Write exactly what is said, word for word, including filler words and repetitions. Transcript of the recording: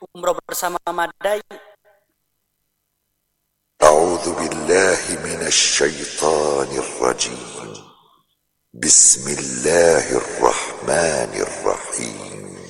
umroh bersama Madai. A'udzu billahi minasy syaithanir rajim. Bismillahirrahmanirrahim.